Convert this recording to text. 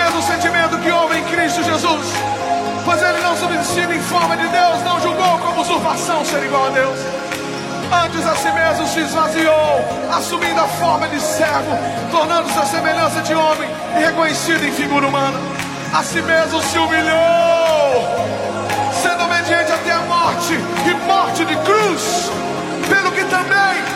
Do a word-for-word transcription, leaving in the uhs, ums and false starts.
mesmo sentimento que houve em Cristo Jesus. Pois ele não subsistiu em forma de Deus, não julgou como usurpação ser igual a Deus. Antes a si mesmo se esvaziou, assumindo a forma de servo, tornando-se a semelhança de homem e reconhecido em figura humana. A si mesmo se humilhou, sendo obediente até a morte, e morte de cruz. Pelo que também